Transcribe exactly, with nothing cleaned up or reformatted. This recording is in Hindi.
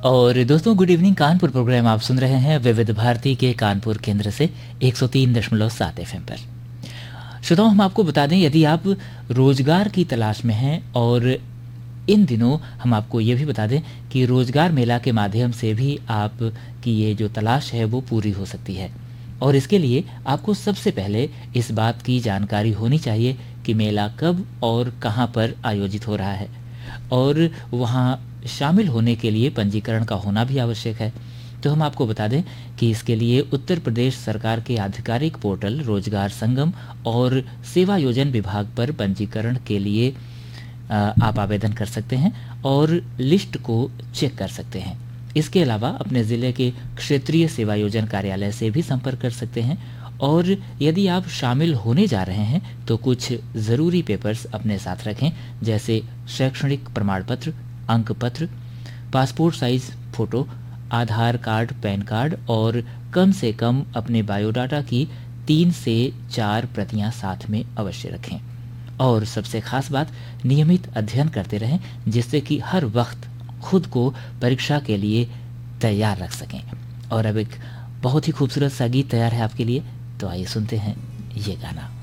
और दोस्तों, गुड इवनिंग। कानपुर प्रोग्राम आप सुन रहे हैं विविध भारती के कानपुर केंद्र से एक सौ तीन दशमलव सात एफ एम पर। श्रोताओं, हम आपको बता दें, यदि आप रोजगार की तलाश में हैं, और इन दिनों हम आपको ये भी बता दें कि रोजगार मेला के माध्यम से भी आपकी ये जो तलाश है वो पूरी हो सकती है। और इसके लिए आपको सबसे पहले इस बात की जानकारी होनी चाहिए कि मेला कब और कहाँ पर आयोजित हो रहा है, और वहाँ शामिल होने के लिए पंजीकरण का होना भी आवश्यक है। तो हम आपको बता दें कि इसके लिए उत्तर प्रदेश सरकार के आधिकारिक पोर्टल रोजगार संगम और सेवा योजन विभाग पर पंजीकरण के लिए आप आवेदन कर सकते हैं और लिस्ट को चेक कर सकते हैं। इसके अलावा अपने ज़िले के क्षेत्रीय सेवा योजन कार्यालय से भी संपर्क कर सकते हैं। और यदि आप शामिल होने जा रहे हैं तो कुछ ज़रूरी पेपर्स अपने साथ रखें, जैसे शैक्षणिक प्रमाण पत्र, अंक पत्र, पासपोर्ट साइज फ़ोटो, आधार कार्ड, पैन कार्ड और कम से कम अपने बायोडाटा की तीन से चार प्रतियां साथ में अवश्य रखें। और सबसे खास बात, नियमित अध्ययन करते रहें, जिससे कि हर वक्त खुद को परीक्षा के लिए तैयार रख सकें। और अब एक बहुत ही खूबसूरत सा गीत तैयार है आपके लिए, तो आइए सुनते हैं ये गाना।